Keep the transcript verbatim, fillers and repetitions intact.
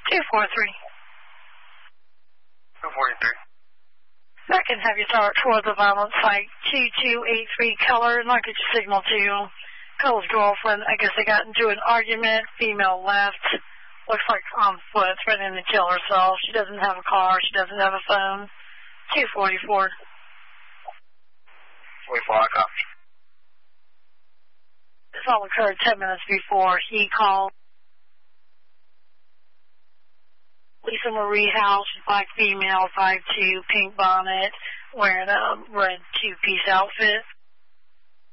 two forty-three. two forty-three. Second, have you start towards the violent site, two two eight three Keller, and I'll get your signal to you. Keller's girlfriend, I guess they got into an argument, female left. Looks like um, what, threatening to kill herself. She doesn't have a car, she doesn't have a phone. two forty-four. forty-four, I copy. This all occurred ten minutes before he called. Lisa Marie House, black female, five two, pink bonnet, wearing a red two-piece outfit.